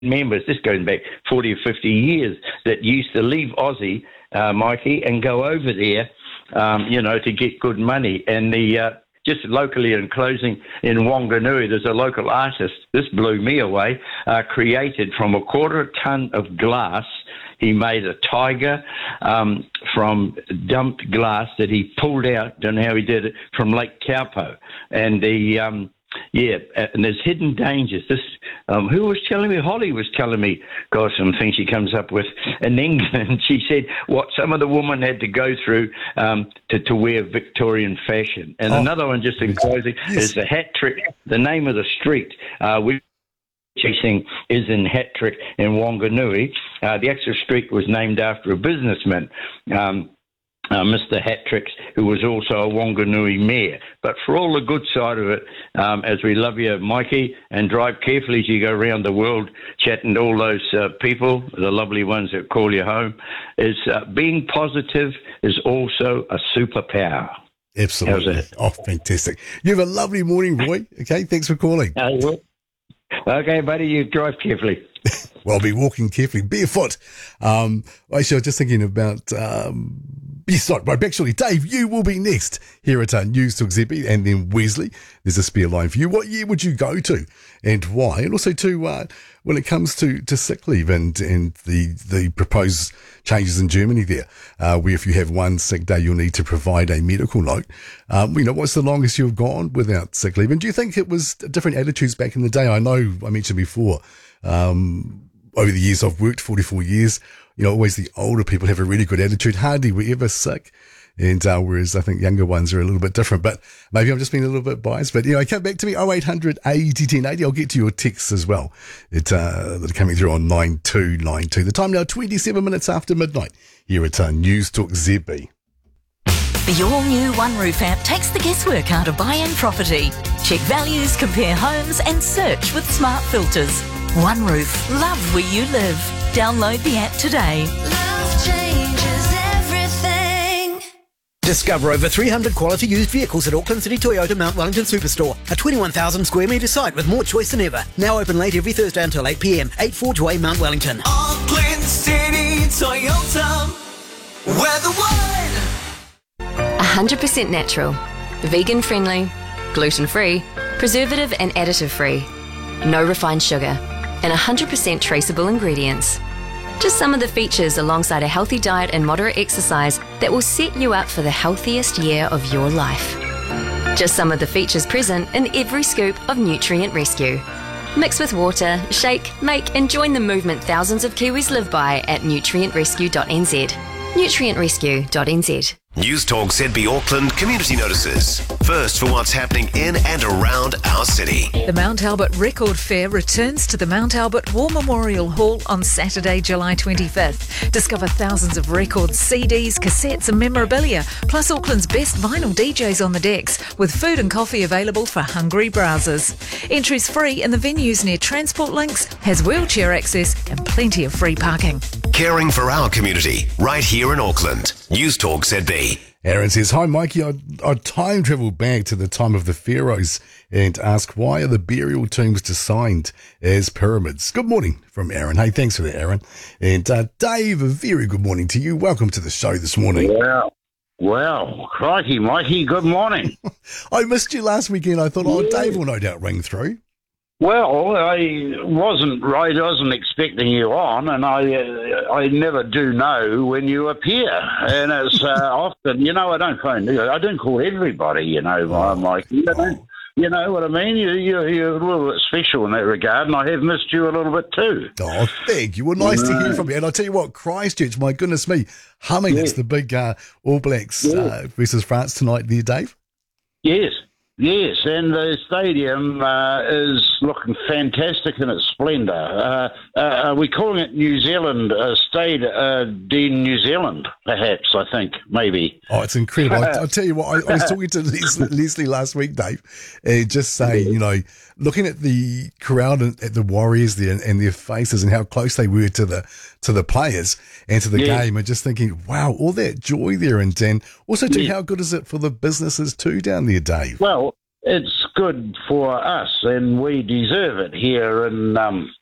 members, this goes back 40 or 50 years, that used to leave Aussie, Mikey, and go over there, to get good money. And just locally in closing in Wanganui, there's a local artist, this blew me away, created from 1/4 ton of glass. He made a tiger from dumped glass that he pulled out, don't know how he did it, from Lake Taupo. And and there's hidden dangers. This, who was telling me? Holly was telling me, gosh, some things she comes up with in England. She said what some of the women had to go through to wear Victorian fashion. And another one, just in closing, is the Hat Trick. The name of the street, which is in Hat Trick in Wanganui. The actual street was named after a businessman, Mr. Hattrick, who was also a Wanganui mayor. But for all the good side of it, as we love you, Mikey, and drive carefully as you go around the world chatting to all those people, the lovely ones that call you home, is being positive is also a superpower. Absolutely. How's that? Oh, fantastic. You have a lovely morning, Roy. Okay, thanks for calling. Okay, buddy, you drive carefully. Well, be walking carefully, barefoot. Actually, I was just thinking about, actually, Dave, you will be next here at News Talk ZB, and then Wesley, there's a spare line for you. What year would you go to and why? And also when it comes to sick leave and the proposed changes in Germany there, where if you have one sick day, you'll need to provide a medical note. What's the longest you've gone without sick leave? And do you think it was different attitudes back in the day? I know I mentioned before, over the years I've worked 44 years, always the older people have a really good attitude. Hardly were ever sick. And whereas I think younger ones are a little bit different, but maybe I'm just being a little bit biased. But come back to me, 0800 80 1080. I'll get to your texts as well that are coming through on 9292. The time now 27 minutes after midnight here at News Talk ZB. The all-new One Roof app takes the guesswork out of buying property. Check values, compare homes and search with smart filters. One Roof, love where you live. Download the app today. Love changes everything. Discover over 300 quality used vehicles at Auckland City Toyota Mount Wellington Superstore. A 21,000 square metre site with more choice than ever. Now open late every Thursday until 8 p.m. 8 Forge Way, Mount Wellington. Auckland City Toyota. We're the one. 100% natural, vegan friendly, gluten free, preservative and additive free. No refined sugar. And 100% traceable ingredients. Just some of the features alongside a healthy diet and moderate exercise that will set you up for the healthiest year of your life. Just some of the features present in every scoop of Nutrient Rescue. Mix with water, shake, make and join the movement thousands of Kiwis live by at nutrientrescue.nz. nutrientrescue.nz. News Talk ZB Auckland community notices. First for what's happening in and around our city. The Mount Albert Record Fair returns to the Mount Albert War Memorial Hall on Saturday, July 25th. Discover thousands of records, CDs, cassettes and memorabilia, plus Auckland's best vinyl DJs on the decks, with food and coffee available for hungry browsers. Entry's free and the venues near Transport Links, has wheelchair access and plenty of free parking. Caring for our community, right here in Auckland. News Talk ZB. Aaron says, hi Mikey, I'd time travel back to the time of the pharaohs and ask why are the burial tombs designed as pyramids? Good morning from Aaron. Hey, thanks for that, Aaron. And Dave, a very good morning to you. Welcome to the show this morning. Well, crikey, Mikey, good morning. I missed you last weekend. I thought, Dave will no doubt ring through. Well, I wasn't expecting you on, and I never do know when you appear. And it's often, I don't phone. I don't call everybody, Mike. You know what I mean? You're a little bit special in that regard, and I have missed you a little bit too. Oh, thank you. Well, nice to hear from you. And I'll tell you what, Christchurch, my goodness me, humming. It's the big All Blacks versus France tonight there, Dave. Yes, and the stadium is looking fantastic in its splendour. Are we calling it New Zealand, Stade de New Zealand, perhaps, I think, maybe? Oh, it's incredible. I'll tell you what, I was talking to Leslie last week, Dave, and just saying, looking at the crowd and at the Warriors there and their faces and how close they were to the players and to the game, and just thinking, wow, all that joy there. And also, too, how good is it for the businesses too down there, Dave? Well, it's good for us, and we deserve it here in